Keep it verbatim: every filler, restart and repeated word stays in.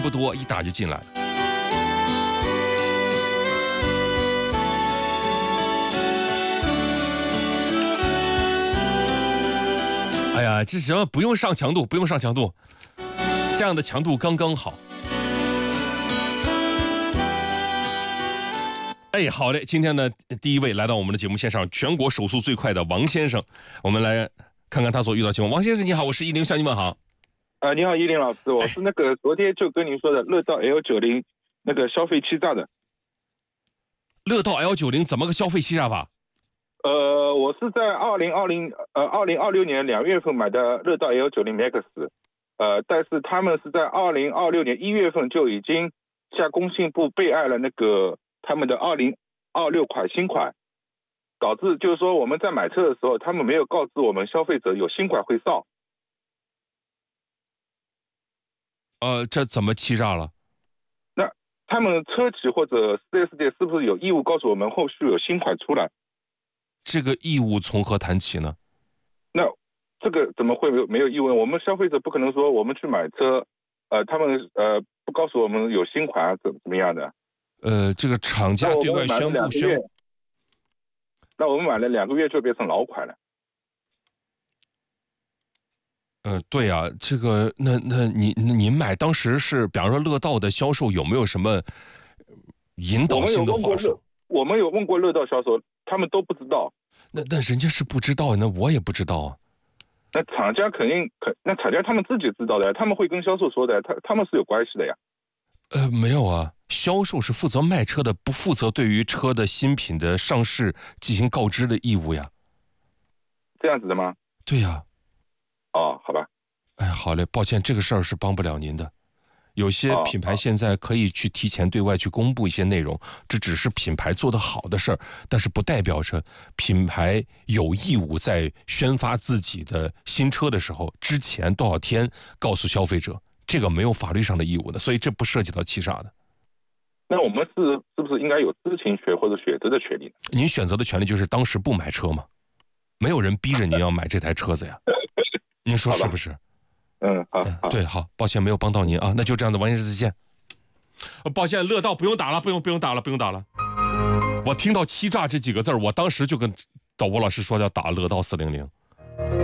不多，一打就进来了。哎呀，这什么不用上强度，不用上强度，这样的强度刚刚好。哎，好嘞，今天呢，第一位来到我们的节目线上，全国手速最快的王先生，我们来看看他所遇到情况。王先生你好，我是一零向你问好。 啊、呃，你好，依林老师，我是那个昨天就跟您说的乐道 L 九十 那个消费欺诈的。 乐道 L 九十 怎么个消费欺诈法？ 呃，我是在二零二零呃二零二六年两月份买的乐道 L 九十 Max， 呃，但是他们是在二零二六年一月份就已经向工信部备案了那个他们的二零二六款新款，导致就是说我们在买车的时候，他们没有告知我们消费者有新款会上。 呃，这怎么欺诈了？ 那他们车企或者 四 S 店是不是有义务告诉我们后续有新款出来？ 这个义务从何谈起呢？ 那这个怎么会没有没有义务？我们消费者不可能说我们去买车，呃，他们呃不告诉我们有新款啊，怎怎么样的？ 呃，这个厂家对外宣布宣布， 那我们买了两个月就变成老款了。 嗯、呃，对啊，这个那那你您买当时是，比方说乐道的销售有没有什么引导性的话术？ 我们有问过乐道销售，他们都不知道。 那那人家是不知道，那我也不知道啊。 那厂家肯定肯，那厂家他们自己知道的，他们会跟销售说的，他他们是有关系的呀。 呃，没有啊，销售是负责卖车的，不负责对于车的新品的上市进行告知的义务呀。 这样子的吗？ 对呀。 哦，好吧。 哎，好嘞，抱歉，这个事儿是帮不了您的。有些品牌现在可以去提前对外去公布一些内容，这只是品牌做得好的事儿，但是不代表着品牌有义务在宣发自己的新车的时候之前多少天告诉消费者，这个没有法律上的义务的，所以这不涉及到欺诈的。 那我们是是不是应该有知情权或者选择的权利？ 您选择的权利就是当时不买车嘛，没有人逼着您要买这台车子呀，您说是不是？ 嗯，好，好， 对，好，抱歉没有帮到您啊，那就这样子，王先生再见。抱歉，乐道不用打了，不用不用打了，不用打了。我听到欺诈这几个字儿，我当时就跟导播老师说要打乐道四零零。